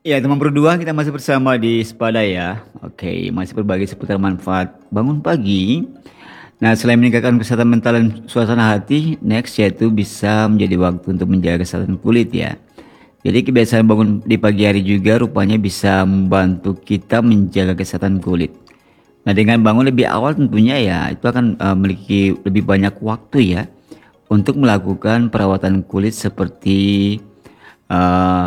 Ya, teman berdua kita masih bersama di Sepada ya. Oke, masih berbagi seputar manfaat bangun pagi. Nah, selain meningkatkan kesehatan mental dan suasana hati, next yaitu bisa menjadi waktu untuk menjaga kesehatan kulit ya. Jadi kebiasaan bangun di pagi hari juga rupanya bisa membantu kita menjaga kesehatan kulit. Nah, dengan bangun lebih awal tentunya ya, itu akan memiliki lebih banyak waktu ya untuk melakukan perawatan kulit seperti uh,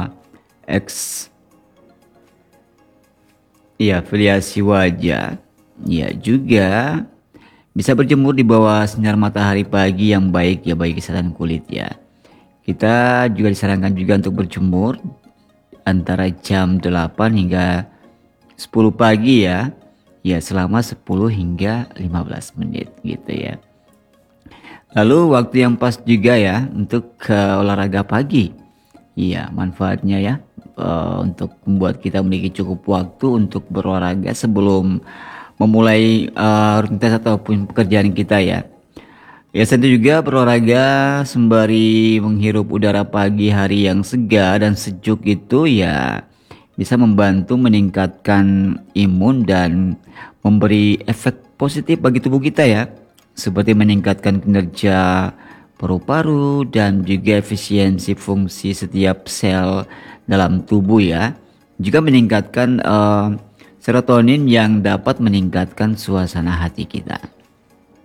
iya, afiliasi wajah. Ya, juga bisa berjemur di bawah sinar matahari pagi yang baik ya bagi kesehatan kulit ya. Kita juga disarankan juga untuk berjemur antara jam 8 hingga 10 pagi ya. Ya, selama 10 hingga 15 menit gitu ya. Lalu waktu yang pas juga ya untuk olahraga pagi. Iya, manfaatnya ya untuk membuat kita memiliki cukup waktu untuk berolahraga sebelum memulai rutinitas ataupun pekerjaan kita ya. Ya, tentu juga berolahraga sembari menghirup udara pagi hari yang segar dan sejuk itu ya bisa membantu meningkatkan imun dan memberi efek positif bagi tubuh kita ya. Seperti meningkatkan kinerja paru-paru dan juga efisiensi fungsi setiap sel dalam tubuh ya. Juga meningkatkan serotonin yang dapat meningkatkan suasana hati kita.